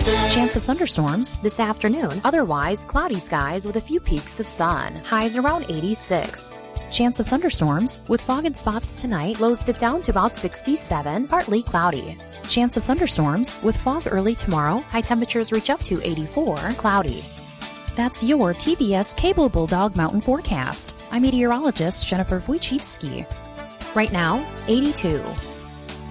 Chance of thunderstorms this afternoon. Otherwise, cloudy skies with a few peaks of sun. Highs around 86. Chance of thunderstorms with fog and spots tonight. Lows dip down to about 67. Partly cloudy. Chance of thunderstorms with fog early tomorrow. High temperatures reach up to 84. Cloudy. That's your TBS Cable Bulldog Mountain Forecast. I'm meteorologist Jennifer Wojcicki. Right now, 82.